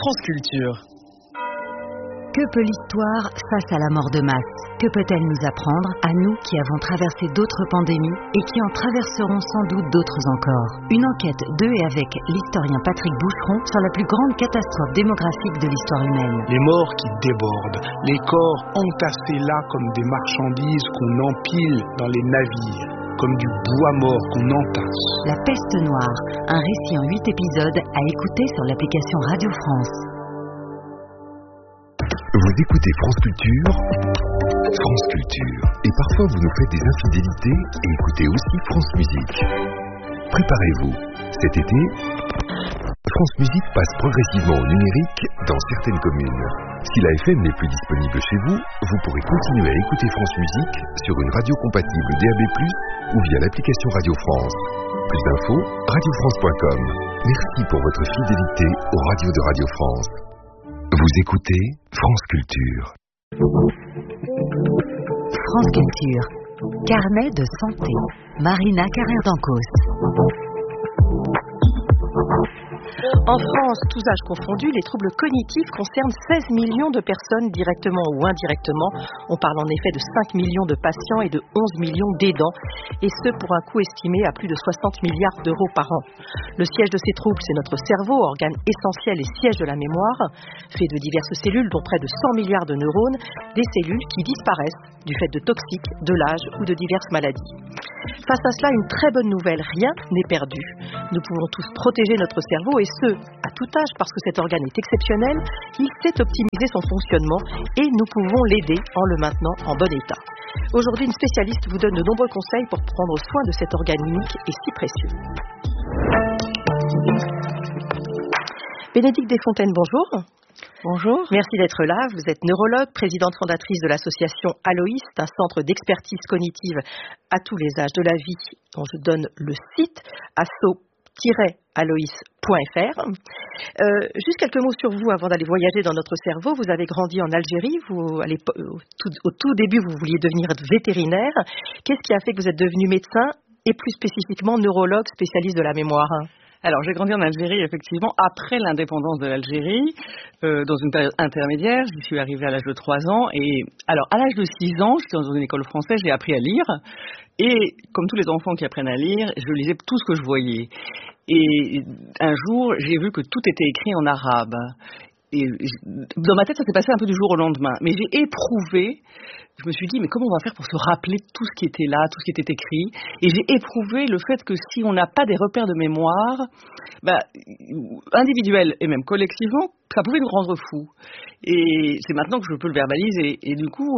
France Culture. Que peut l'histoire face à la mort de masse? Que peut-elle nous apprendre, à nous qui avons traversé d'autres pandémies et qui en traverseront sans doute d'autres encore? Une enquête de et avec l'historien Patrick Boucheron sur la plus grande catastrophe démographique de l'histoire humaine. Les morts qui débordent, les corps entassés là comme des marchandises qu'on empile dans les navires, comme du bois mort qu'on entasse. La peste noire, un récit en 8 épisodes à écouter sur l'application Radio France. Vous écoutez France Culture, et parfois vous nous faites des infidélités et écoutez aussi France Musique. Préparez-vous, cet été, France Musique passe progressivement au numérique dans certaines communes. Si la FM n'est plus disponible chez vous, vous pourrez continuer à écouter France Musique sur une radio compatible DAB+, ou via l'application Radio France. Plus d'infos, radiofrance.com. Merci pour votre fidélité aux radios de Radio France. Vous écoutez France Culture. France Culture. Carnet de santé. Marina Carrère-Dancos. En France, tous âges confondus, les troubles cognitifs concernent 16 millions de personnes directement ou indirectement. On parle en effet de 5 millions de patients et de 11 millions d'aidants, et ce pour un coût estimé à plus de 60 milliards d'euros par an. Le siège de ces troubles, c'est notre cerveau, organe essentiel et siège de la mémoire, fait de diverses cellules, dont près de 100 milliards de neurones, des cellules qui disparaissent du fait de toxiques, de l'âge ou de diverses maladies. Face à cela, une très bonne nouvelle, rien n'est perdu. Nous pouvons tous protéger notre cerveau, et ce, à tout âge, parce que cet organe est exceptionnel, il sait optimiser son fonctionnement et nous pouvons l'aider en le maintenant en bon état. Aujourd'hui, une spécialiste vous donne de nombreux conseils pour prendre soin de cet organe unique et si précieux. Bénédicte Desfontaines, bonjour. Bonjour. Merci d'être là. Vous êtes neurologue, présidente fondatrice de l'association Aloïs, un centre d'expertise cognitive à tous les âges de la vie, dont je donne le site asso-alois.fr. Juste quelques mots sur vous avant d'aller voyager dans notre cerveau. Vous avez grandi en Algérie. Au tout début, vous vouliez devenir vétérinaire. Qu'est-ce qui a fait que vous êtes devenu médecin et plus spécifiquement neurologue spécialiste de la mémoire? Alors, j'ai grandi en Algérie, effectivement, après l'indépendance de l'Algérie, dans une période intermédiaire. J'y suis arrivée à l'âge de 3 ans. Et alors, à l'âge de 6 ans, j'étais dans une école française, j'ai appris à lire. Et comme tous les enfants qui apprennent à lire, je lisais tout ce que je voyais. Et un jour, j'ai vu que tout était écrit en arabe. Et dans ma tête, ça s'est passé un peu du jour au lendemain. Mais j'ai éprouvé, je me suis dit, mais comment on va faire pour se rappeler tout ce qui était là, tout ce qui était écrit? Et j'ai éprouvé le fait que si on n'a pas des repères de mémoire, individuels et même collectivement, ça pouvait nous rendre fous. Et c'est maintenant que je peux le verbaliser. Et du coup,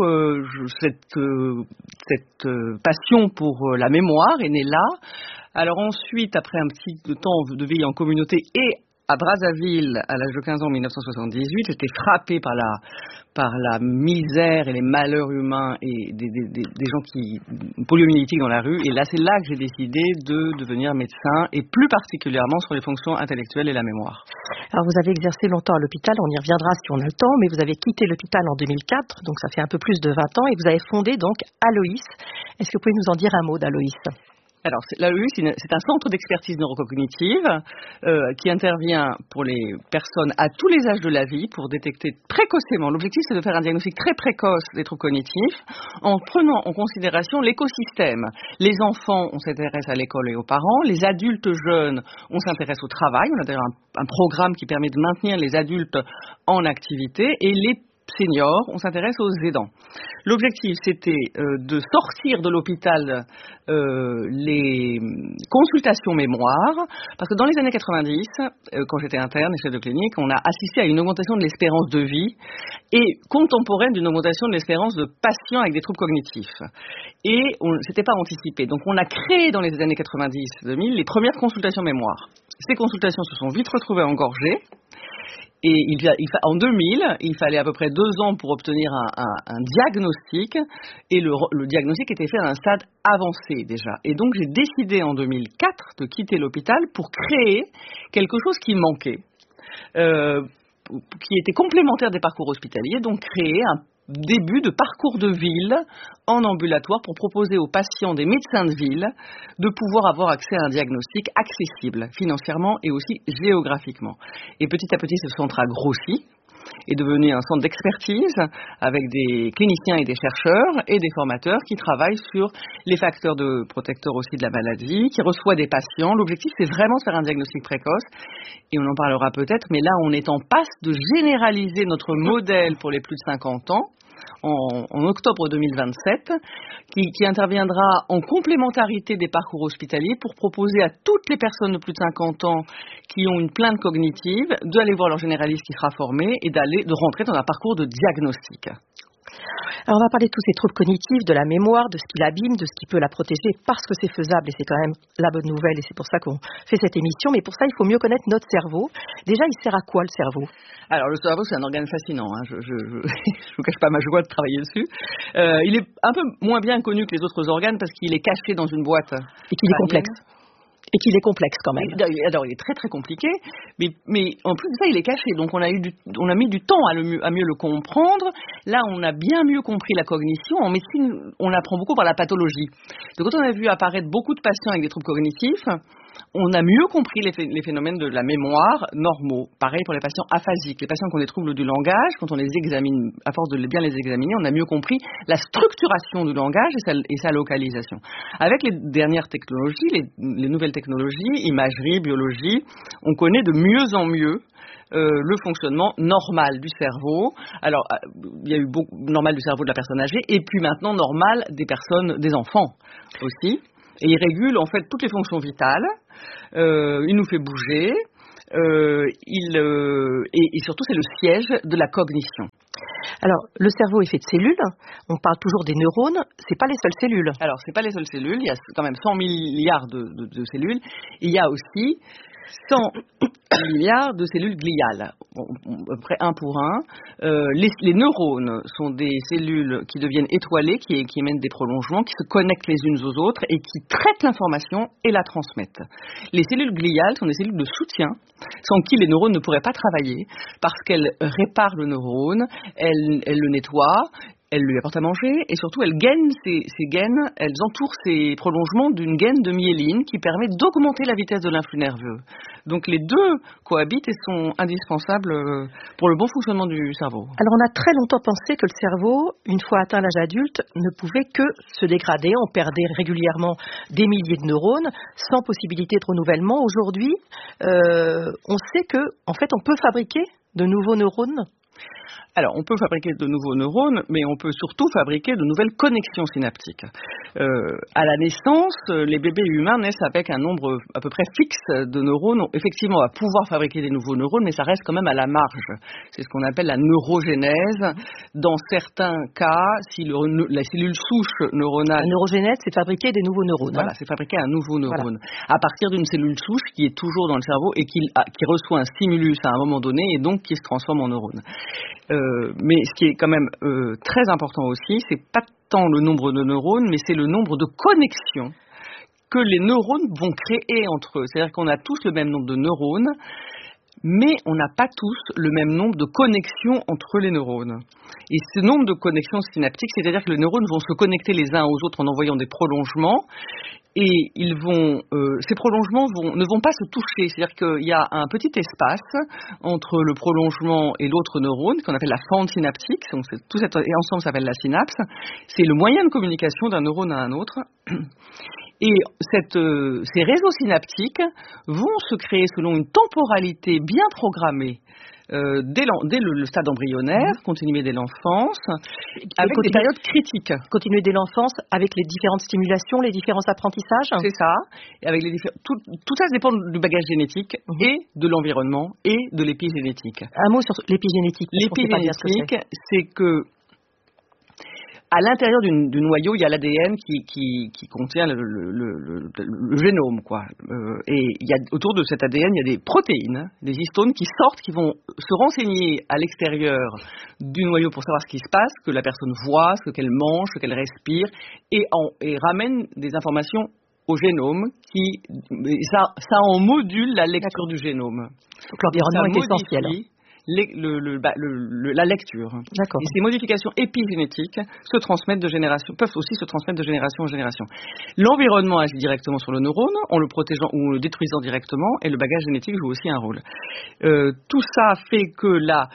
cette passion pour la mémoire est née là. Alors ensuite, après un petit temps de vie en communauté et à Brazzaville, à l'âge de 15 ans, en 1978, j'étais frappée par la misère et les malheurs humains et des gens poliomyélitiques dans la rue. Et là, c'est là que j'ai décidé de devenir médecin, et plus particulièrement sur les fonctions intellectuelles et la mémoire. Alors, vous avez exercé longtemps à l'hôpital, on y reviendra si on a le temps, mais vous avez quitté l'hôpital en 2004, donc ça fait un peu plus de 20 ans, et vous avez fondé donc Aloïs. Est-ce que vous pouvez nous en dire un mot d'Aloïs ? Alors, l'Aloïs, c'est un centre d'expertise neurocognitive qui intervient pour les personnes à tous les âges de la vie pour détecter précocement. L'objectif, c'est de faire un diagnostic très précoce des troubles cognitifs en prenant en considération l'écosystème. Les enfants, on s'intéresse à l'école et aux parents. Les adultes jeunes, on s'intéresse au travail. On a d'ailleurs un programme qui permet de maintenir les adultes en activité. Et les seniors, on s'intéresse aux aidants. L'objectif, c'était de sortir de l'hôpital les consultations mémoire, parce que dans les années 90, quand j'étais interne et chef de clinique, on a assisté à une augmentation de l'espérance de vie et contemporaine d'une augmentation de l'espérance de patients avec des troubles cognitifs. Et c'était pas anticipé. Donc on a créé dans les années 90-2000 les premières consultations mémoire. Ces consultations se sont vite retrouvées engorgées. Et en 2000, il fallait à peu près 2 ans pour obtenir un diagnostic, et le diagnostic était fait à un stade avancé déjà. Et donc j'ai décidé en 2004 de quitter l'hôpital pour créer quelque chose qui manquait. qui étaient complémentaires des parcours hospitaliers, donc créer un début de parcours de ville en ambulatoire pour proposer aux patients des médecins de ville de pouvoir avoir accès à un diagnostic accessible financièrement et aussi géographiquement. Et petit à petit, ce centre a grossi, est devenu un centre d'expertise avec des cliniciens et des chercheurs et des formateurs qui travaillent sur les facteurs protecteurs aussi de la maladie, qui reçoit des patients. L'objectif, c'est vraiment de faire un diagnostic précoce et on en parlera peut-être, mais là, on est en passe de généraliser notre modèle pour les plus de 50 ans en octobre 2027, qui interviendra en complémentarité des parcours hospitaliers pour proposer à toutes les personnes de plus de 50 ans qui ont une plainte cognitive d'aller voir leur généraliste qui sera formé et de rentrer dans un parcours de diagnostic. Alors on va parler de tous ces troubles cognitifs, de la mémoire, de ce qui l'abîme, de ce qui peut la protéger, parce que c'est faisable et c'est quand même la bonne nouvelle et c'est pour ça qu'on fait cette émission. Mais pour ça, il faut mieux connaître notre cerveau. Déjà, il sert à quoi le cerveau ? Alors le cerveau, c'est un organe fascinant. Je vous cache pas ma joie de travailler dessus. Il est un peu moins bien connu que les autres organes parce qu'il est caché dans une boîte. Et qu'il est complexe. Et qu'il est complexe quand même. Alors il est très très compliqué, mais en plus de ça il est caché, donc on a mis du temps à mieux le comprendre. Là on a bien mieux compris la cognition. En médecine on apprend beaucoup par la pathologie. Donc quand on a vu apparaître beaucoup de patients avec des troubles cognitifs, on a mieux compris les phénomènes de la mémoire normaux. Pareil pour les patients aphasiques, les patients qui ont des troubles du langage. Quand on les examine, à force de bien les examiner, on a mieux compris la structuration du langage et sa localisation. Avec les dernières technologies, les nouvelles technologies, imagerie, biologie, on connaît de mieux en mieux le fonctionnement normal du cerveau. Alors, il y a eu beaucoup normal du cerveau de la personne âgée, et puis maintenant normal des enfants aussi. Et il régule en fait toutes les fonctions vitales. Il nous fait bouger. Et surtout, c'est le siège de la cognition. Alors, le cerveau est fait de cellules. On parle toujours des neurones. C'est pas les seules cellules. Alors, c'est pas les seules cellules. Il y a quand même 100 milliards de cellules. Il y a aussi 100 milliards de cellules gliales, à peu près un pour un. Les neurones sont des cellules qui deviennent étoilées, qui émettent des prolongements, qui se connectent les unes aux autres et qui traitent l'information et la transmettent. Les cellules gliales sont des cellules de soutien, sans qui les neurones ne pourraient pas travailler, parce qu'elles réparent le neurone, elles le nettoient, elles lui apportent à manger et surtout elles gainent ces gaines, elles entourent ces prolongements d'une gaine de myéline qui permet d'augmenter la vitesse de l'influx nerveux. Donc les deux cohabitent et sont indispensables pour le bon fonctionnement du cerveau. Alors on a très longtemps pensé que le cerveau, une fois atteint l'âge adulte, ne pouvait que se dégrader. On perdait régulièrement des milliers de neurones sans possibilité de renouvellement. Aujourd'hui, on sait que en fait on peut fabriquer de nouveaux neurones. Alors, on peut fabriquer de nouveaux neurones, mais on peut surtout fabriquer de nouvelles connexions synaptiques. À la naissance, les bébés humains naissent avec un nombre à peu près fixe de neurones. Effectivement, on va pouvoir fabriquer des nouveaux neurones, mais ça reste quand même à la marge. C'est ce qu'on appelle la neurogénèse. Dans certains cas, si la cellule souche neuronale... La neurogénèse, c'est fabriquer des nouveaux neurones. Voilà, c'est fabriquer un nouveau neurone. Voilà. À partir d'une cellule souche qui est toujours dans le cerveau et qui reçoit un stimulus à un moment donné et donc qui se transforme en neurone. Mais ce qui est quand même très important aussi, c'est pas tant le nombre de neurones, mais c'est le nombre de connexions que les neurones vont créer entre eux. C'est-à-dire qu'on a tous le même nombre de neurones, mais on n'a pas tous le même nombre de connexions entre les neurones. Et ce nombre de connexions synaptiques, c'est-à-dire que les neurones vont se connecter les uns aux autres en envoyant des prolongements, et ces prolongements ne vont pas se toucher. C'est-à-dire qu'il y a un petit espace entre le prolongement et l'autre neurone, qu'on appelle la fente synaptique. Donc tout cet ensemble s'appelle la synapse. C'est le moyen de communication d'un neurone à un autre. Et ces réseaux synaptiques vont se créer selon une temporalité bien programmée dès le stade embryonnaire, continuer dès l'enfance, avec des périodes critiques. Continuer dès l'enfance avec les différentes stimulations, les différents apprentissages. C'est ça. Et avec tout ça dépend du bagage génétique et de l'environnement et de l'épigénétique. Un mot sur l'épigénétique. L'épigénétique, c'est que à l'intérieur du noyau, il y a l'ADN qui contient le génome, quoi. Et autour de cet ADN, il y a des protéines, des histones qui sortent, qui vont se renseigner à l'extérieur du noyau pour savoir ce qui se passe, que la personne voit, ce qu'elle mange, ce qu'elle respire, et ramènent des informations au génome ça en module la lecture du génome. Donc l'environnement est essentiel. la lecture. D'accord. Et ces modifications épigénétiques peuvent aussi se transmettre de génération en génération. L'environnement agit directement sur le neurone, en le protégeant ou en le détruisant directement, et le bagage génétique joue aussi un rôle. Tout ça fait que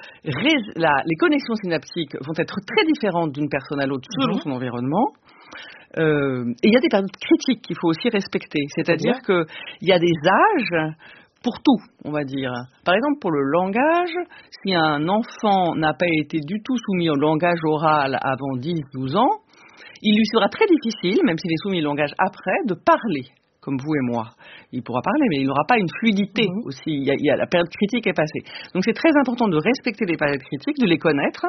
les connexions synaptiques vont être très différentes d'une personne à l'autre selon son environnement. Et il y a des périodes critiques qu'il faut aussi respecter. C'est-à-dire qu'il y a des âges pour tout, on va dire. Par exemple, pour le langage, si un enfant n'a pas été du tout soumis au langage oral avant 10-12 ans, il lui sera très difficile, même s'il est soumis au langage après, de parler, comme vous et moi. Il pourra parler, mais il n'aura pas une fluidité aussi. La période critique est passée. Donc c'est très important de respecter les périodes critiques, de les connaître.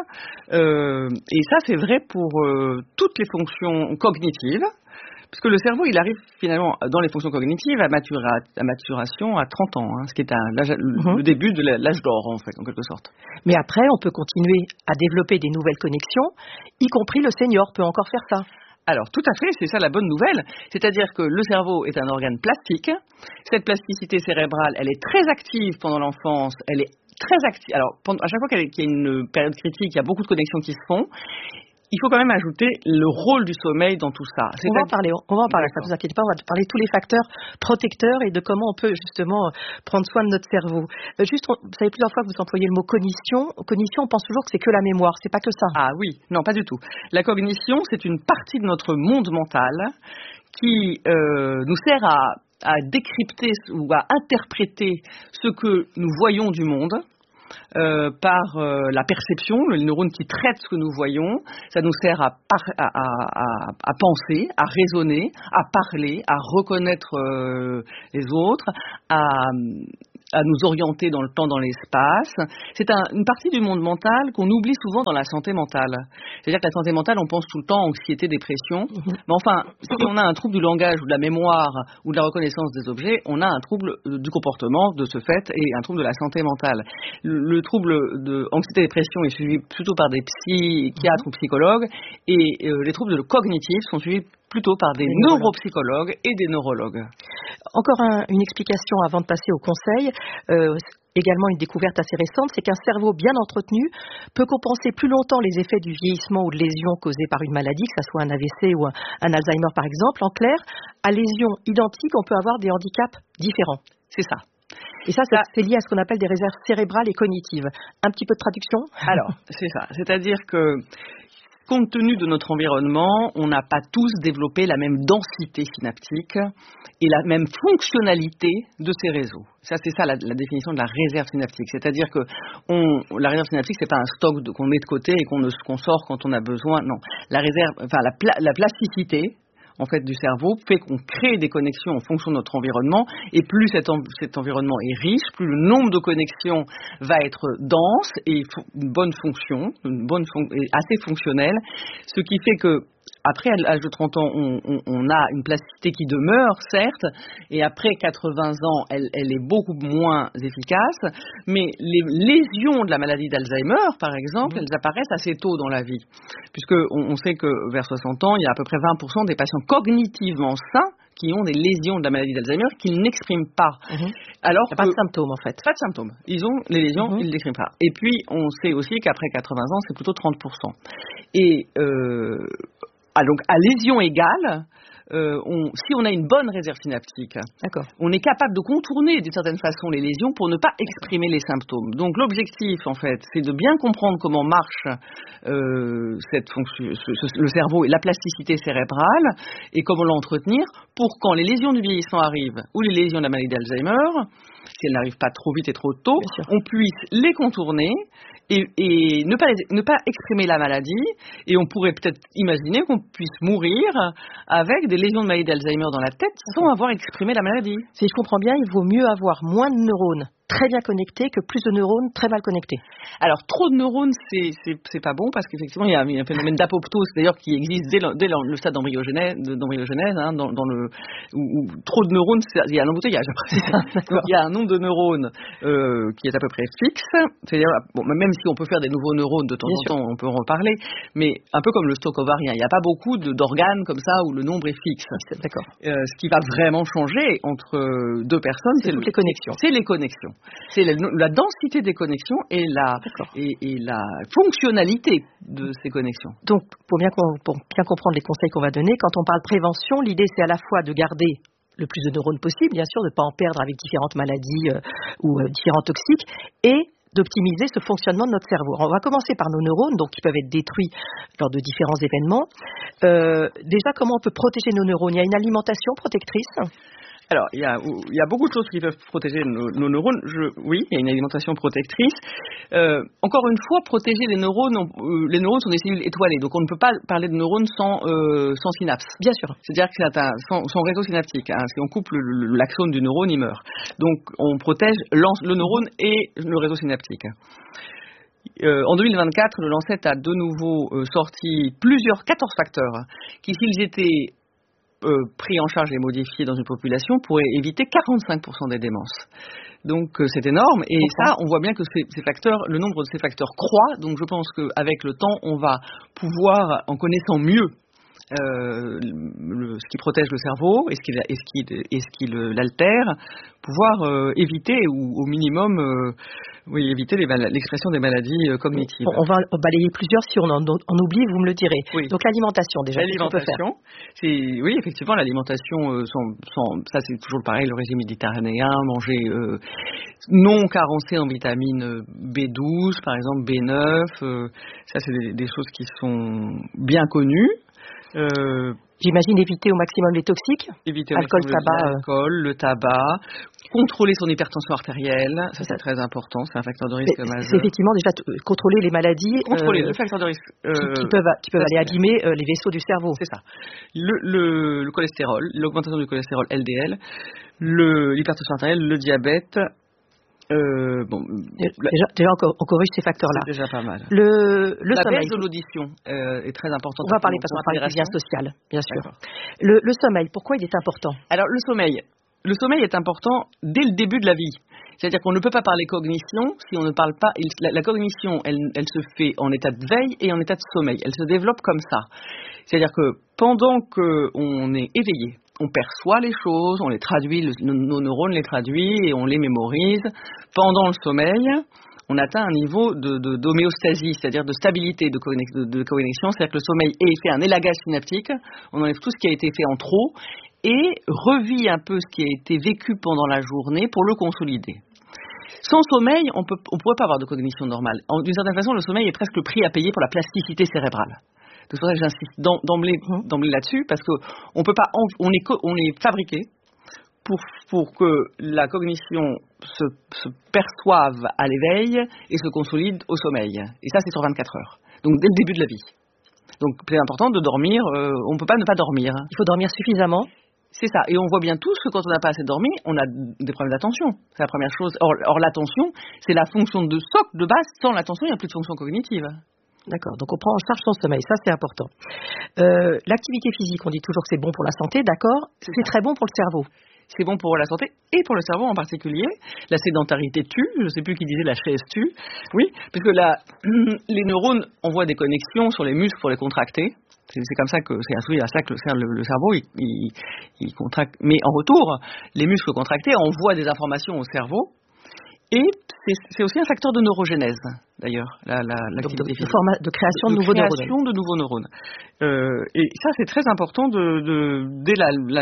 Et ça, c'est vrai pour toutes les fonctions cognitives. Puisque le cerveau, il arrive finalement dans les fonctions cognitives à maturation à 30 ans, ce qui est le début de l'âge d'or, en fait, en quelque sorte. Mais après, on peut continuer à développer des nouvelles connexions, y compris le senior peut encore faire ça. Alors, tout à fait, c'est ça la bonne nouvelle. C'est-à-dire que le cerveau est un organe plastique. Cette plasticité cérébrale, elle est très active pendant l'enfance, elle est très active. Alors, à chaque fois qu'il y a une période critique, il y a beaucoup de connexions qui se font. Il faut quand même ajouter le rôle du sommeil dans tout ça. On va en parler, ça ne vous inquiétez pas, on va parler de tous les facteurs protecteurs et de comment on peut justement prendre soin de notre cerveau. Vous savez plusieurs fois que vous employez le mot cognition. Cognition, on pense toujours que c'est que la mémoire, c'est pas que ça. Ah oui, non, pas du tout. La cognition, c'est une partie de notre monde mental qui nous sert à décrypter ou à interpréter ce que nous voyons du monde. Par la perception, les neurones qui traitent ce que nous voyons, ça nous sert à penser, à raisonner, à parler, à reconnaître les autres, à nous orienter dans le temps, dans l'espace. C'est une partie du monde mental qu'on oublie souvent dans la santé mentale. C'est-à-dire que la santé mentale, on pense tout le temps anxiété, dépression. Mais enfin, si on a un trouble du langage ou de la mémoire ou de la reconnaissance des objets, on a un trouble du comportement de ce fait et un trouble de la santé mentale. Le trouble de anxiété, dépression est suivi plutôt par des psychiatres ou psychologues et les troubles cognitifs sont suivis plutôt par des neuropsychologues et des neurologues. Encore une explication avant de passer au conseil. Également une découverte assez récente, c'est qu'un cerveau bien entretenu peut compenser plus longtemps les effets du vieillissement ou de lésions causées par une maladie, que ce soit un AVC ou un Alzheimer par exemple. En clair, à lésions identiques, on peut avoir des handicaps différents. C'est ça. Et ça, c'est lié à ce qu'on appelle des réserves cérébrales et cognitives. Un petit peu de traduction ? Alors, c'est ça. C'est-à-dire que compte tenu de notre environnement, on n'a pas tous développé la même densité synaptique et la même fonctionnalité de ces réseaux. C'est ça la définition de la réserve synaptique. C'est-à-dire que la réserve synaptique, c'est pas un stock qu'on met de côté et qu'on sort quand on a besoin. Non, la plasticité en fait du cerveau fait qu'on crée des connexions en fonction de notre environnement et plus cet environnement est riche, plus le nombre de connexions va être dense et une bonne fonction, et assez fonctionnelle, ce qui fait que après, à l'âge de 30 ans, on a une plasticité qui demeure, certes, et après 80 ans, elle est beaucoup moins efficace, mais les lésions de la maladie d'Alzheimer, par exemple, elles apparaissent assez tôt dans la vie, puisqu'on sait que vers 60 ans, il y a à peu près 20% des patients cognitivement sains qui ont des lésions de la maladie d'Alzheimer qu'ils n'expriment pas. Alors il n'y a pas de symptômes, en fait. Pas de symptômes. Ils ont les lésions, ils ne l'expriment pas. Et puis, on sait aussi qu'après 80 ans, c'est plutôt 30%. Et donc, à lésion égale, si on a une bonne réserve synaptique, on est capable de contourner d'une certaine façon les lésions pour ne pas exprimer les symptômes. Donc l'objectif, en fait, c'est de bien comprendre comment marche le cerveau et la plasticité cérébrale et comment l'entretenir pour quand les lésions du vieillissement arrivent ou les lésions de la maladie d'Alzheimer, si elles n'arrivent pas trop vite et trop tôt, on puisse les contourner et ne pas exprimer la maladie. Et on pourrait peut-être imaginer qu'on puisse mourir avec des lésions de maladie d'Alzheimer dans la tête sans avoir exprimé la maladie. Si je comprends bien, il vaut mieux avoir moins de neurones très bien connectés que plus de neurones très mal connectés. Alors, trop de neurones, c'est pas bon parce qu'effectivement, il y a un phénomène d'apoptose, d'ailleurs, qui existe dès le stade d'embryogenèse, où trop de neurones, il y a un embouteillage. Donc, il y a un nombre de neurones qui est à peu près fixe. C'est-à-dire, même si on peut faire des nouveaux neurones de temps en temps, on peut en reparler, mais un peu comme le stock ovarien, il n'y a pas beaucoup d'organes comme ça où le nombre est fixe. D'accord. Ce qui va vraiment changer entre deux personnes, c'est toutes les connexions. C'est les connexions. C'est la densité des connexions et la fonctionnalité de ces connexions. Donc, pour bien comprendre les conseils qu'on va donner, quand on parle prévention, l'idée c'est à la fois de garder le plus de neurones possible, bien sûr, de ne pas en perdre avec différentes maladies ou différents toxiques, et d'optimiser ce fonctionnement de notre cerveau. On va commencer par nos neurones, donc qui peuvent être détruits lors de différents événements. Déjà, comment on peut protéger nos neurones? Il y a une alimentation protectrice? Alors, il y a beaucoup de choses qui peuvent protéger nos neurones. Oui, il y a une alimentation protectrice. Encore une fois, protéger les neurones sont des cellules étoilées, donc on ne peut pas parler de neurones sans synapse. Bien sûr. C'est-à-dire que sans réseau synaptique. Si on coupe l'axone du neurone, il meurt. Donc, on protège le neurone et le réseau synaptique. En 2024, le Lancet a de nouveau sorti 14 facteurs qui, s'ils étaient pris en charge et modifiés dans une population, pourrait éviter 45% des démences. Donc c'est énorme, et ça, on voit bien que ces facteurs, le nombre de ces facteurs croît. Donc je pense qu'avec le temps, on va pouvoir, en connaissant mieux ce qui protège le cerveau et ce qui l'altère, pouvoir éviter ou au minimum éviter l'expression des maladies cognitives. On va balayer plusieurs, si on oublie, vous me le direz. Oui. Donc l'alimentation, déjà, l'alimentation, oui, effectivement, l'alimentation, ça c'est toujours pareil, le régime méditerranéen, manger non carencé en vitamine B12, par exemple B9, ça c'est des choses qui sont bien connues. J'imagine éviter au maximum les toxiques, l'alcool, le tabac, contrôler son hypertension artérielle, ça c'est très important, c'est un facteur de risque majeur. C'est effectivement déjà contrôler les maladies le facteur de risque qui peuvent aller abîmer les vaisseaux du cerveau. C'est ça. Le cholestérol, l'augmentation du cholestérol LDL, l'hypertension artérielle, le diabète. Déjà on corrige ces facteurs-là. C'est déjà pas mal. La sommeil de l'audition est très importante. On va parler parce qu'on parle du lien social, bien sûr. Le sommeil, pourquoi il est important? Alors le sommeil est important dès le début de la vie. C'est-à-dire qu'on ne peut pas parler cognition si on ne parle pas. La cognition, elle se fait en état de veille et en état de sommeil. Elle se développe comme ça. C'est-à-dire que pendant qu'on est éveillé, on perçoit les choses, on les traduit, nos neurones les traduisent et on les mémorise. Pendant le sommeil, on atteint un niveau d'homéostasie, c'est-à-dire de stabilité de connexion. C'est-à-dire que le sommeil fait un élagage synaptique, on enlève tout ce qui a été fait en trop et revit un peu ce qui a été vécu pendant la journée pour le consolider. Sans sommeil, on pourrait pas avoir de cognition normale. D'une certaine façon, le sommeil est presque le prix à payer pour la plasticité cérébrale. C'est pour ça que j'insiste d'emblée là-dessus, parce que on peut pas, on est fabriqué pour que la cognition se perçoive à l'éveil et se consolide au sommeil. Et ça, c'est sur 24 heures. Donc dès le début de la vie. Donc c'est important de dormir. On ne peut pas ne pas dormir. Il faut dormir suffisamment. C'est ça. Et on voit bien tous que quand on n'a pas assez dormi, on a des problèmes d'attention. C'est la première chose. Or l'attention, c'est la fonction de socle de base. Sans l'attention, il n'y a plus de fonction cognitive. D'accord, donc on prend en charge son sommeil, ça c'est important. L'activité physique, on dit toujours que c'est bon pour la santé, d'accord, c'est très bon pour le cerveau. C'est bon pour la santé et pour le cerveau en particulier. La sédentarité tue, je ne sais plus qui disait la chaise tue. Oui, puisque les neurones envoient des connexions sur les muscles pour les contracter. C'est comme ça que le cerveau il contracte. Mais en retour, les muscles contractés envoient des informations au cerveau. Et c'est aussi un facteur de neurogénèse, d'ailleurs, l'activité physique. De création de nouveaux neurones. Et ça, c'est très important dès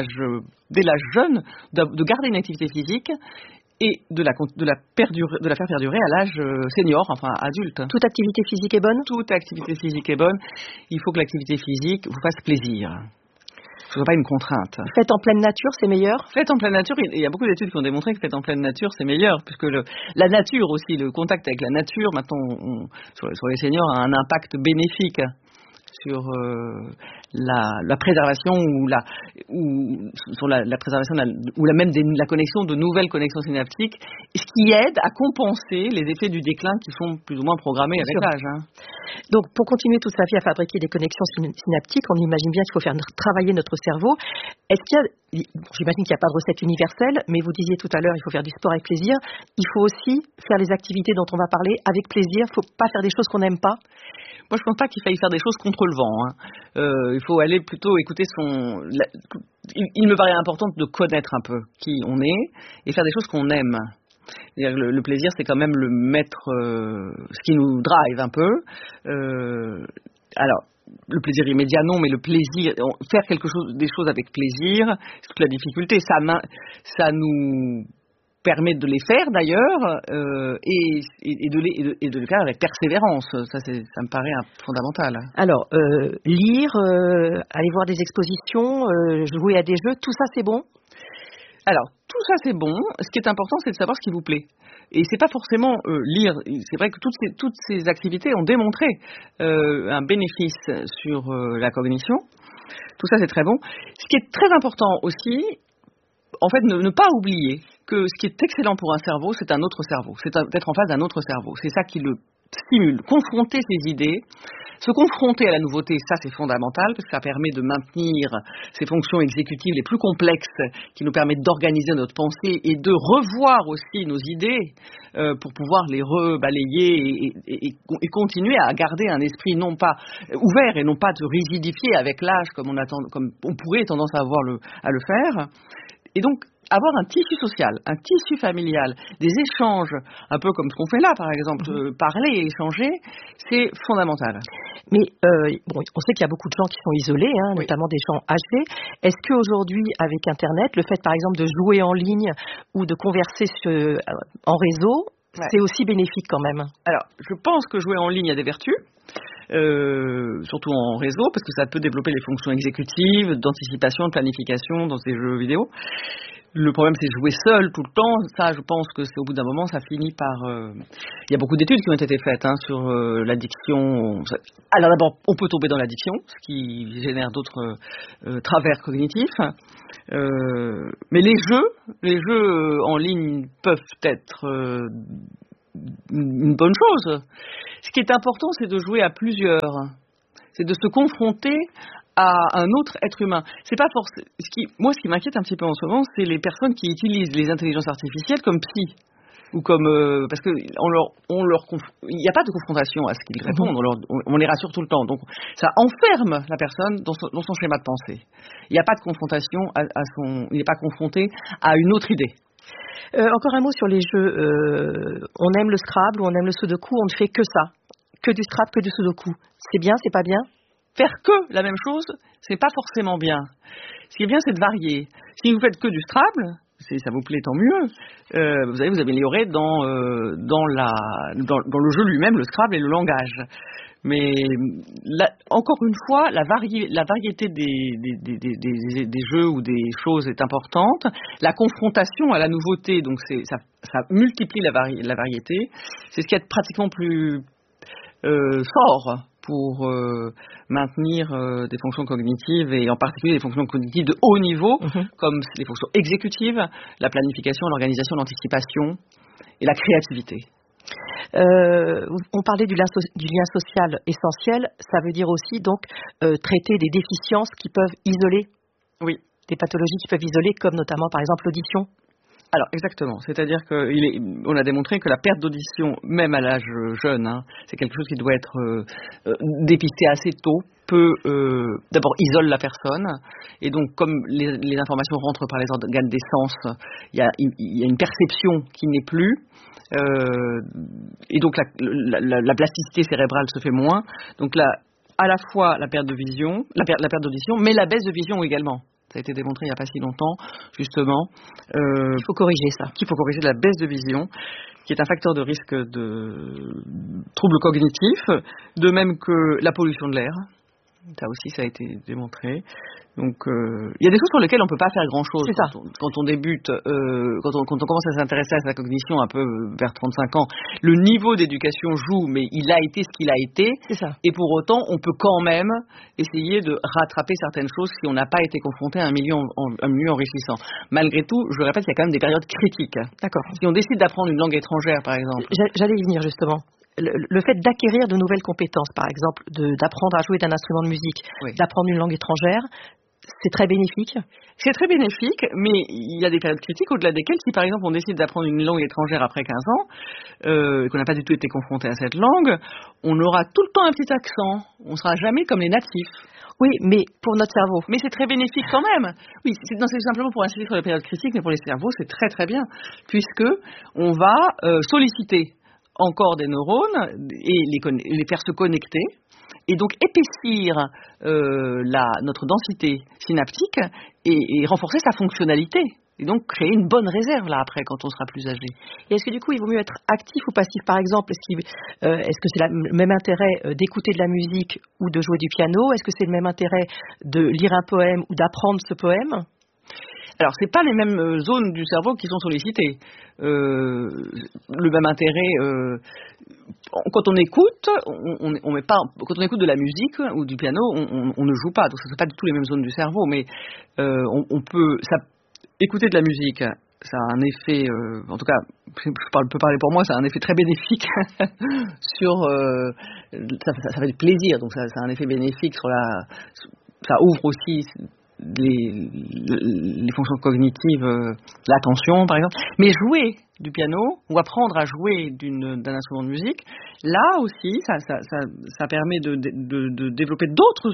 l'âge jeune, de garder une activité physique et de la faire perdurer à l'âge senior, enfin adulte. Toute activité physique est bonne ? Toute activité physique est bonne. Il faut que l'activité physique vous fasse plaisir. Ce ne soit pas une contrainte. Faites en pleine nature, c'est meilleur ? Faites en pleine nature, il y a beaucoup d'études qui ont démontré que faites en pleine nature, c'est meilleur, puisque la nature aussi, le contact avec la nature, maintenant, sur les seniors, a un impact bénéfique sur la préservation même la connexion de nouvelles connexions synaptiques, ce qui aide à compenser les effets du déclin qui sont plus ou moins programmés avec l'âge. Donc, pour continuer toute sa vie à fabriquer des connexions synaptiques, on imagine bien qu'il faut faire travailler notre cerveau. J'imagine qu'il n'y a pas de recette universelle, mais vous disiez tout à l'heure, il faut faire du sport avec plaisir. Il faut aussi faire les activités dont on va parler avec plaisir. Il ne faut pas faire des choses qu'on n'aime pas. Moi, je ne pense pas qu'il faille faire des choses contre le vent. Il faut aller plutôt écouter il me paraît important de connaître un peu qui on est et faire des choses qu'on aime. Le plaisir, c'est quand même le maître, ce qui nous drive un peu. Alors, le plaisir immédiat, non, mais le plaisir, faire des choses avec plaisir, c'est toute la difficulté. Ça nous permet de les faire d'ailleurs et de les faire avec persévérance. Ça me paraît fondamental. Alors, lire, aller voir des expositions, jouer à des jeux, tout ça c'est bon ? Alors, tout ça c'est bon. Ce qui est important, c'est de savoir ce qui vous plaît. Et c'est pas forcément lire. C'est vrai que toutes ces activités ont démontré un bénéfice sur la cognition. Tout ça c'est très bon. Ce qui est très important aussi, en fait, ne pas oublier que ce qui est excellent pour un cerveau, c'est un autre cerveau. C'est d'être en face d'un autre cerveau. C'est ça qui le stimule. Confronter ses idées, se confronter à la nouveauté, ça c'est fondamental parce que ça permet de maintenir ces fonctions exécutives les plus complexes qui nous permettent d'organiser notre pensée et de revoir aussi nos idées pour pouvoir les rebalayer et continuer à garder un esprit non pas ouvert et non pas de rigidifier avec l'âge comme on pourrait tendance à le faire. Et donc, avoir un tissu social, un tissu familial, des échanges, un peu comme ce qu'on fait là, par exemple, parler et échanger, c'est fondamental. Mais on sait qu'il y a beaucoup de gens qui sont isolés, notamment des gens âgés. Est-ce qu'aujourd'hui, avec Internet, le fait, par exemple, de jouer en ligne ou de converser en réseau, c'est aussi bénéfique quand même ? Alors, je pense que jouer en ligne a des vertus. Surtout en réseau, parce que ça peut développer les fonctions exécutives, d'anticipation, de planification dans ces jeux vidéo. Le problème, c'est jouer seul tout le temps. Ça, je pense que c'est au bout d'un moment, ça finit par... Il y a beaucoup d'études qui ont été faites sur l'addiction. Alors d'abord, on peut tomber dans l'addiction, ce qui génère d'autres travers cognitifs. Mais les jeux en ligne peuvent être une bonne chose. Ce qui est important, c'est de jouer à plusieurs. C'est de se confronter à un autre être humain. C'est pas forcément. Moi, ce qui m'inquiète un petit peu en ce moment, c'est les personnes qui utilisent les intelligences artificielles comme psy ou comme parce que il n'y a pas de confrontation à ce qu'ils répondent. On les rassure tout le temps. Donc, ça enferme la personne dans son schéma de pensée. Il n'y a pas de confrontation il n'est pas confronté à une autre idée. Encore un mot sur les jeux. On aime le Scrabble ou on aime le Sudoku, on ne fait que ça. Que du Scrabble, que du Sudoku. C'est bien, c'est pas bien ? Faire que la même chose, c'est pas forcément bien. Ce qui est bien, c'est de varier. Si vous faites que du Scrabble, si ça vous plaît, tant mieux. Vous allez vous améliorer dans le jeu lui-même, le Scrabble et le langage. Mais encore une fois, la variété des jeux ou des choses est importante. La confrontation à la nouveauté, donc ça multiplie la variété. C'est ce qui est pratiquement plus fort pour maintenir des fonctions cognitives et en particulier des fonctions cognitives de haut niveau, comme les fonctions exécutives, la planification, l'organisation, l'anticipation et la créativité. On parlait du lien social essentiel, ça veut dire aussi donc traiter des déficiences qui peuvent isoler, des pathologies qui peuvent isoler, comme notamment par exemple l'audition. Alors exactement, c'est-à-dire qu'on a démontré que la perte d'audition, même à l'âge jeune, c'est quelque chose qui doit être dépisté assez tôt, d'abord isole la personne, et donc comme les informations rentrent par les organes des sens, il y a une perception qui n'est plus, et donc la plasticité cérébrale se fait moins, donc là, à la fois la perte de vision, la perte d'audition, mais la baisse de vision également. Ça a été démontré il n'y a pas si longtemps, justement. Il faut corriger ça. Qu'il faut corriger la baisse de vision, qui est un facteur de risque de troubles cognitifs, de même que la pollution de l'air. Ça aussi, ça a été démontré. Donc, il y a des choses sur lesquelles on ne peut pas faire grand-chose quand on débute, quand on commence à s'intéresser à sa cognition un peu vers 35 ans. Le niveau d'éducation joue, mais il a été ce qu'il a été. C'est ça. Et pour autant, on peut quand même essayer de rattraper certaines choses si on n'a pas été confronté à un milieu enrichissant. Malgré tout, je le répète, il y a quand même des périodes critiques. D'accord. Si on décide d'apprendre une langue étrangère, par exemple. J'allais y venir justement. Le fait d'acquérir de nouvelles compétences, par exemple, d'apprendre à jouer d'un instrument de musique, d'apprendre une langue étrangère, c'est très bénéfique. C'est très bénéfique, mais il y a des périodes critiques au-delà desquelles, si par exemple on décide d'apprendre une langue étrangère après 15 ans, et qu'on n'a pas du tout été confronté à cette langue, on aura tout le temps un petit accent. On ne sera jamais comme les natifs. Oui, mais pour notre cerveau. Mais c'est très bénéfique quand même. Oui, c'est simplement pour insister sur les périodes critiques, mais pour les cerveaux, c'est très très bien, puisque on va solliciter encore des neurones et les faire se connecter, et donc épaissir notre densité synaptique et renforcer sa fonctionnalité. Et donc créer une bonne réserve là après quand on sera plus âgé. Et est-ce que du coup il vaut mieux être actif ou passif par exemple? Est-ce que c'est le même intérêt d'écouter de la musique ou de jouer du piano? Est-ce que c'est le même intérêt de lire un poème ou d'apprendre ce poème? Alors c'est pas les mêmes zones du cerveau qui sont sollicitées. Le même intérêt. Quand on écoute, on met pas. Quand on écoute de la musique ou du piano, on ne joue pas. Donc ce sont pas du tout les mêmes zones du cerveau, mais on peut. Écouter de la musique, ça a un effet, en tout cas, je peux parler pour moi, ça a un effet très bénéfique sur, ça fait du plaisir, donc ça a un effet bénéfique sur ça ouvre aussi les fonctions cognitives, l'attention par exemple. Mais jouer du piano ou apprendre à jouer d'un instrument de musique, là aussi, ça permet de développer d'autres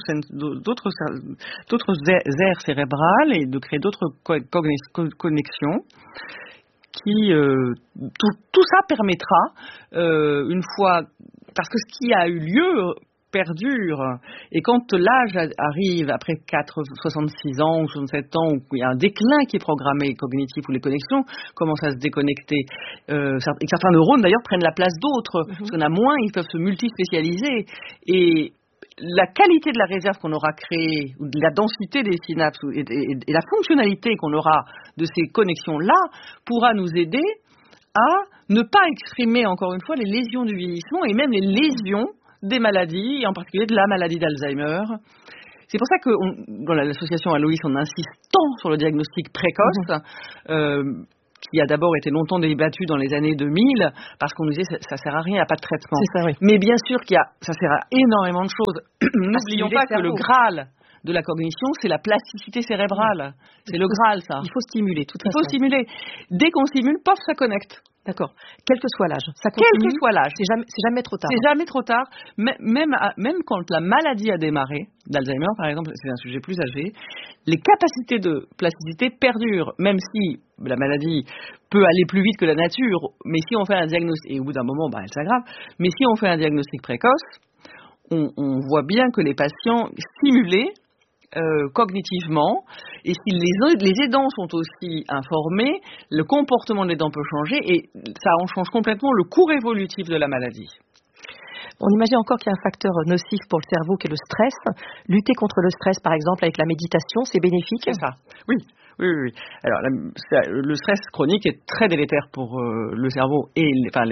aires cérébrales et de créer d'autres connexions qui, tout ça permettra, une fois, parce que ce qui a eu lieu perdure, et quand l'âge arrive après 66 ans ou 67 ans, où il y a un déclin qui est programmé cognitif, où les connexions commencent à se déconnecter, et certains neurones d'ailleurs prennent la place d'autres, parce qu'on a moins, ils peuvent se multispécialiser, et la qualité de la réserve qu'on aura créée, ou de la densité des synapses, et la fonctionnalité qu'on aura de ces connexions-là, pourra nous aider à ne pas exprimer, encore une fois, les lésions du vieillissement, et même les lésions des maladies, et en particulier de la maladie d'Alzheimer. C'est pour ça que dans l'association Aloïs, on insiste tant sur le diagnostic précoce, qui a d'abord été longtemps débattu dans les années 2000, parce qu'on nous disait ça sert à rien, il n'y a pas de traitement. C'est ça, oui. Mais bien sûr ça sert à énormément de choses. N'oublions pas que le Graal de la cognition, c'est la plasticité cérébrale. C'est le Graal, ça. Il faut stimuler, tout à fait. Il faut stimuler. Dès qu'on stimule, paf, ça connecte. D'accord. Quel que soit l'âge. Ça continue. Quel que soit l'âge. C'est jamais trop tard. C'est jamais trop tard. Même quand la maladie a démarré, d'Alzheimer par exemple, c'est un sujet plus âgé, les capacités de plasticité perdurent, même si la maladie peut aller plus vite que la nature, mais si on fait un diagnostic, et au bout d'un moment, elle s'aggrave, mais si on fait un diagnostic précoce, on voit bien que les patients stimulés, cognitivement, et si les aidants sont aussi informés, le comportement de l'aidant peut changer et ça en change complètement le cours évolutif de la maladie. On imagine encore qu'il y a un facteur nocif pour le cerveau qui est le stress. Lutter contre le stress, par exemple, avec la méditation, c'est bénéfique? C'est ça, oui. Alors, le stress chronique est très délétère pour le cerveau et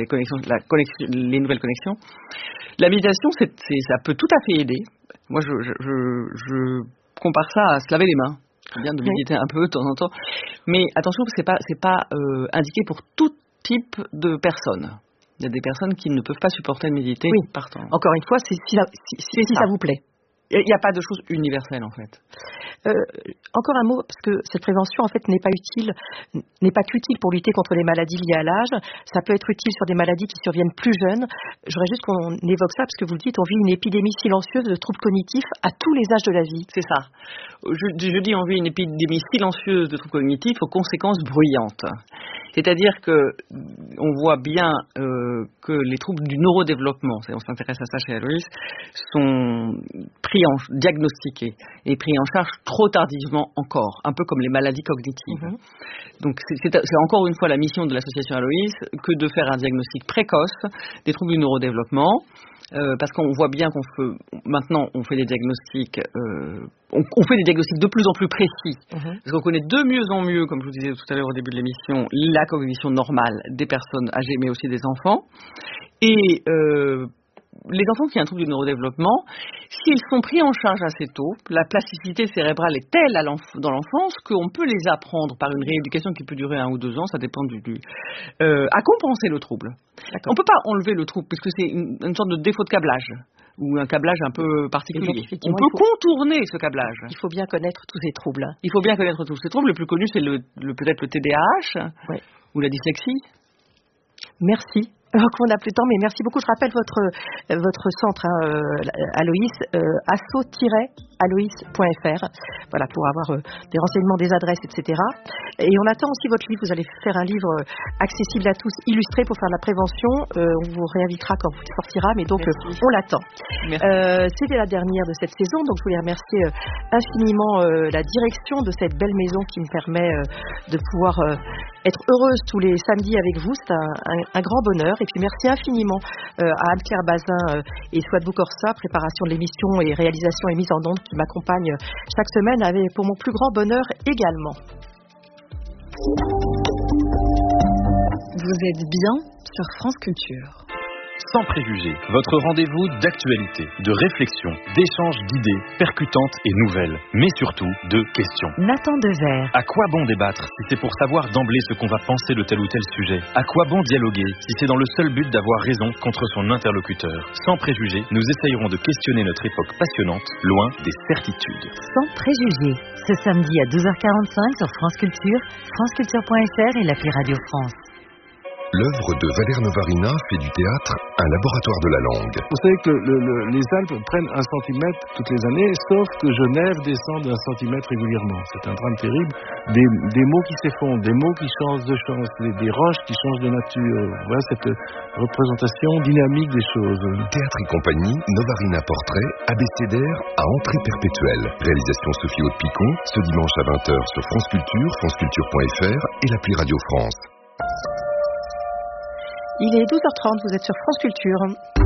les nouvelles connexions. La méditation, ça peut tout à fait aider. Moi, je compare ça à se laver les mains. C'est bien de méditer un peu de temps en temps. Mais attention, c'est pas indiqué pour tout type de personnes. Il y a des personnes qui ne peuvent pas supporter de méditer. Oui. Partant. Encore une fois, si ça vous plaît. Il n'y a pas de chose universelle en fait. Encore un mot, parce que cette prévention en fait n'est pas qu'utile pour lutter contre les maladies liées à l'âge. Ça peut être utile sur des maladies qui surviennent plus jeunes. J'aurais juste qu'on évoque ça parce que vous le dites, on vit une épidémie silencieuse de troubles cognitifs à tous les âges de la vie. C'est ça. Je dis on vit une épidémie silencieuse de troubles cognitifs aux conséquences bruyantes. C'est-à-dire que on voit bien que les troubles du neurodéveloppement, on s'intéresse à ça chez Aloïs, sont diagnostiqués et pris en charge trop tardivement encore, un peu comme les maladies cognitives. Donc c'est encore une fois la mission de l'association Aloïs que de faire un diagnostic précoce des troubles du neurodéveloppement. Parce qu'on voit bien maintenant on fait des diagnostics, on fait des diagnostics de plus en plus précis, parce qu'on connaît de mieux en mieux, comme je vous disais tout à l'heure au début de l'émission, la cognition normale des personnes âgées, mais aussi des enfants. Et les enfants qui ont un trouble du neurodéveloppement, s'ils sont pris en charge assez tôt, la plasticité cérébrale est telle dans l'enfance qu'on peut les apprendre par une rééducation qui peut durer 1 ou 2 ans, ça dépend à compenser le trouble. On ne peut pas enlever le trouble, puisque c'est une sorte de défaut de câblage, ou un câblage un peu particulier. On peut contourner ce câblage. Il faut bien connaître tous ces troubles. Il faut bien connaître tous ces troubles. Le plus connu, c'est peut-être le TDAH, ou la dyslexie. Merci. On n'a plus de temps, mais merci beaucoup. Je rappelle votre centre, Aloïs, asso- aloïs.fr, voilà, pour avoir des renseignements, des adresses, etc. Et on attend aussi votre livre. Vous allez faire un livre accessible à tous, illustré pour faire de la prévention. On vous réinvitera quand vous sortira, mais donc on l'attend. C'était la dernière de cette saison, donc je voulais remercier infiniment la direction de cette belle maison qui me permet de pouvoir être heureuse tous les samedis avec vous. C'est un grand bonheur. Et puis merci infiniment à Anne-Claire Bazin et Souad Boukorsa, préparation de l'émission et réalisation et mise en onde, qui m'accompagnent chaque semaine, avec pour mon plus grand bonheur également. Vous êtes bien sur France Culture. Sans préjugés, votre rendez-vous d'actualité, de réflexion, d'échange d'idées percutantes et nouvelles, mais surtout de questions. Nathan Dever. À quoi bon débattre si c'est pour savoir d'emblée ce qu'on va penser de tel ou tel sujet? À quoi bon dialoguer si c'est dans le seul but d'avoir raison contre son interlocuteur? Sans préjugés, nous essayerons de questionner notre époque passionnante, loin des certitudes. Sans préjugés, ce samedi à 12h45 sur France Culture, franceculture.fr et l'appli Radio France. L'œuvre de Valère Novarina fait du théâtre un laboratoire de la langue. Vous savez que les Alpes prennent 1 centimètre toutes les années, sauf que Genève descend d'1 centimètre régulièrement. C'est un drame terrible. Des mots qui s'effondrent, des mots qui changent de chance, des roches qui changent de nature. Voilà cette représentation dynamique des choses. Théâtre et compagnie, Novarina Portrait, abécédaire à entrée perpétuelle. Réalisation Sophie Haute-Picon, ce dimanche à 20h sur France Culture, franceculture.fr et l'appli Radio France. Il est 12h30, vous êtes sur France Culture.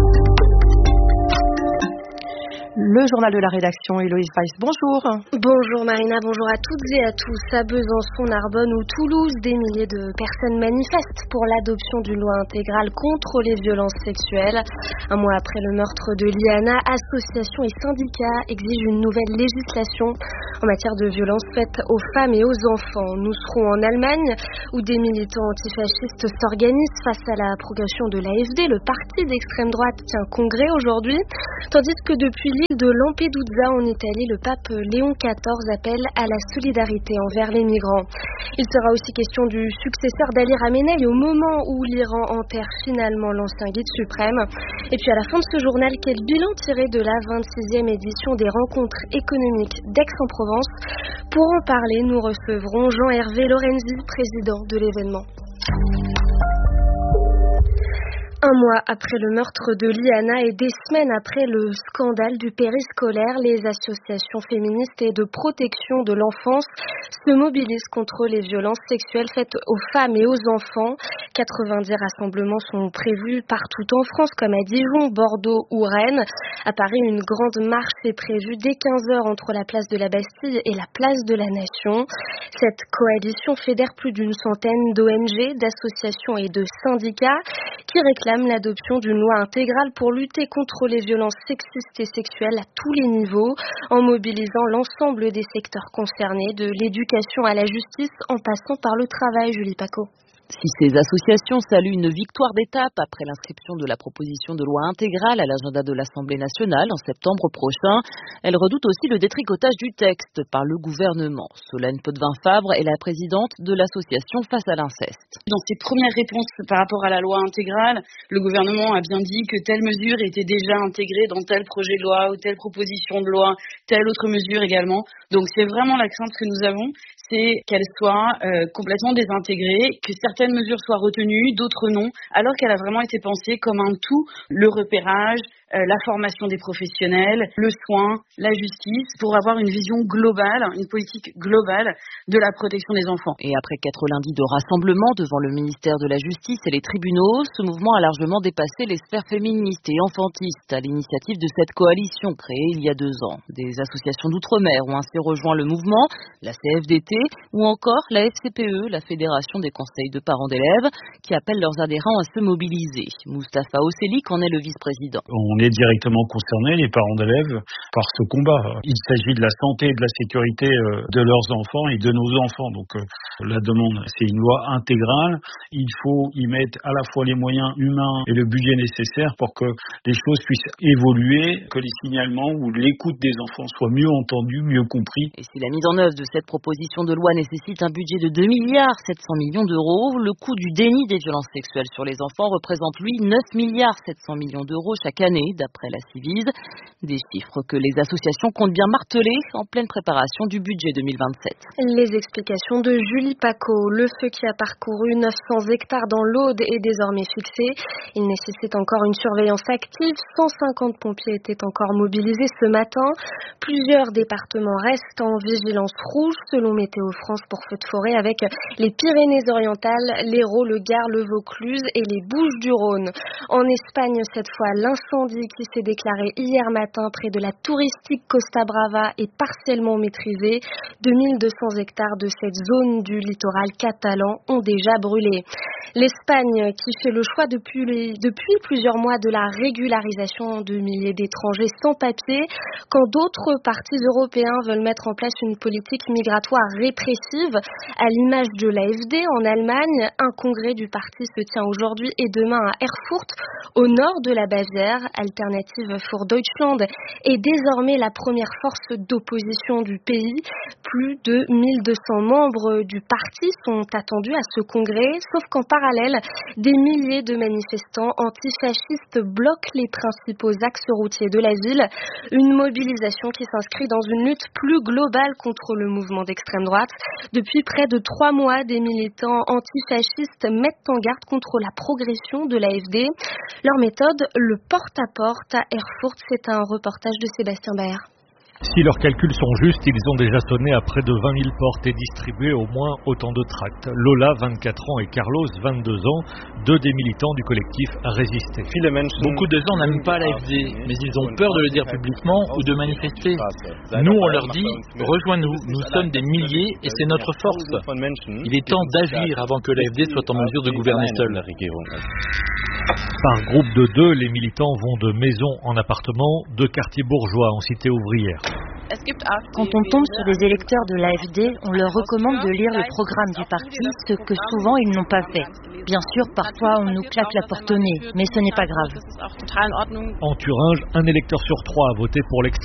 Le journal de la rédaction, Héloïse Weiss, bonjour. Bonjour Marina, bonjour à toutes et à tous. À Besançon, Narbonne ou Toulouse, des milliers de personnes manifestent pour l'adoption d'une loi intégrale contre les violences sexuelles. Un mois après le meurtre de Liana, associations et syndicats exigent une nouvelle législation en matière de violences faites aux femmes et aux enfants. Nous serons en Allemagne, où des militants antifascistes s'organisent face à la progression de l'AfD. Le parti d'extrême droite tient congrès aujourd'hui, tandis que depuis l'île de Lampedusa en Italie, le pape Léon XIV appelle à la solidarité envers les migrants. Il sera aussi question du successeur d'Ali Khamenei au moment où l'Iran enterre finalement l'ancien guide suprême. Et puis à la fin de ce journal, quel bilan tiré de la 26e édition des rencontres économiques d'Aix-en-Provence? Pour en parler, nous recevrons Jean-Hervé Lorenzi, président de l'événement. Un mois après le meurtre de Liana et des semaines après le scandale du périscolaire, les associations féministes et de protection de l'enfance se mobilisent contre les violences sexuelles faites aux femmes et aux enfants. 90 rassemblements sont prévus partout en France, comme à Dijon, Bordeaux ou Rennes. À Paris, une grande marche est prévue dès 15h entre la place de la Bastille et la place de la Nation. Cette coalition fédère plus d'une centaine d'ONG, d'associations et de syndicats qui réclament l'adoption d'une loi intégrale pour lutter contre les violences sexistes et sexuelles à tous les niveaux, en mobilisant l'ensemble des secteurs concernés, de l'éducation à la justice en passant par le travail, Julie Paco. Si ces associations saluent une victoire d'étape après l'inscription de la proposition de loi intégrale à l'agenda de l'Assemblée nationale en septembre prochain, elles redoutent aussi le détricotage du texte par le gouvernement. Solène Potvin-Fabre est la présidente de l'association Face à l'inceste. Dans ses premières réponses par rapport à la loi intégrale, le gouvernement a bien dit que telle mesure était déjà intégrée dans tel projet de loi ou telle proposition de loi, telle autre mesure également. Donc c'est vraiment la crainte que nous avons, c'est qu'elle soit complètement désintégrée, que certaines mesures soient retenues, d'autres non, alors qu'elle a vraiment été pensée comme un tout, le repérage, la formation des professionnels, le soin, la justice, pour avoir une vision globale, une politique globale de la protection des enfants. Et après 4 lundis de rassemblement devant le ministère de la Justice et les tribunaux, ce mouvement a largement dépassé les sphères féministes et enfantistes à l'initiative de cette coalition créée il y a 2 ans. Des associations d'outre-mer ont ainsi rejoint le mouvement, la CFDT ou encore la FCPE, la Fédération des conseils de parents d'élèves, qui appellent leurs adhérents à se mobiliser. Moustapha Oselik en est le vice-président. On est directement concernés, les parents d'élèves, par ce combat. Il s'agit de la santé et de la sécurité de leurs enfants et de nos enfants. Donc la demande, c'est une loi intégrale. Il faut y mettre à la fois les moyens humains et le budget nécessaire pour que les choses puissent évoluer, que les signalements ou l'écoute des enfants soient mieux entendus, mieux compris. Et si la mise en œuvre de cette proposition de loi nécessite un budget de 2,7 milliards d'euros, le coût du déni des violences sexuelles sur les enfants représente lui 9,7 milliards d'euros chaque année, d'après la Civise. Des chiffres que les associations comptent bien marteler en pleine préparation du budget 2027. Les explications de Julie Paco. Le feu qui a parcouru 900 hectares dans l'Aude est désormais fixé. Il nécessite encore une surveillance active. 150 pompiers étaient encore mobilisés ce matin. Plusieurs départements restent en vigilance rouge selon Météo France pour feux de forêt avec les Pyrénées-Orientales, l'Hérault, le Gard, le Vaucluse et les Bouches-du-Rhône. En Espagne, cette fois, l'incendie qui s'est déclaré hier matin près de la touristique Costa Brava est partiellement maîtrisé. 2200 hectares de cette zone du littoral catalan ont déjà brûlé. L'Espagne qui fait le choix depuis plusieurs mois de la régularisation de milliers d'étrangers sans papier, quand d'autres partis européens veulent mettre en place une politique migratoire répressive à l'image de l'AfD en Allemagne. Un congrès du parti se tient aujourd'hui et demain à Erfurt, au nord de la Bavière. Alternative für Deutschland est désormais la première force d'opposition du pays. Plus de 1200 membres du parti sont attendus à ce congrès, sauf qu'en parallèle, des milliers de manifestants antifascistes bloquent les principaux axes routiers de la ville. Une mobilisation qui s'inscrit dans une lutte plus globale contre le mouvement d'extrême droite. Depuis près de 3 mois, des militants antifascistes mettent en garde contre la progression de l'AfD. Leur méthode, le porte-à-porte à Erfurt. C'est un reportage de Sébastien Baer. Si leurs calculs sont justes, ils ont déjà sonné à près de 20 000 portes et distribué au moins autant de tracts. Lola, 24 ans, et Carlos, 22 ans, deux des militants du collectif Résister. Beaucoup de gens n'aiment pas l'AfD, mais ils ont peur de le dire publiquement ou de manifester. Nous, on leur dit, rejoins-nous, nous sommes des milliers et c'est notre force. Il est temps d'agir avant que l'AfD soit en mesure de gouverner seule. Par groupe de 2, les militants vont de maison en appartement, de quartiers bourgeois en cité ouvrière. Quand on tombe sur des électeurs de l'AfD, on leur recommande de lire le programme du parti, ce que souvent ils n'ont pas fait. Bien sûr, parfois on nous claque la porte au nez, mais ce n'est pas grave. En Thuringe, un électeur sur 3 a voté pour l'extrême